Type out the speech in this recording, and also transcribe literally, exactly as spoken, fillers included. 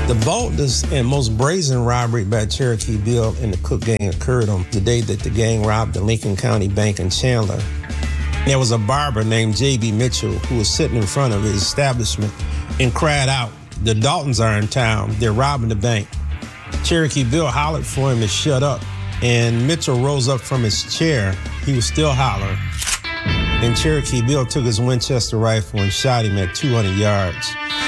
The boldest and most brazen robbery by Cherokee Bill and the Cook gang occurred on the day that the gang robbed the Lincoln County Bank in Chandler. There was a barber named J B Mitchell who was sitting in front of his establishment and cried out, "The Daltons are in town. They're robbing the bank." Cherokee Bill hollered for him to shut up, and Mitchell rose up from his chair. He was still hollering. And Cherokee Bill took his Winchester rifle and shot him at two hundred yards.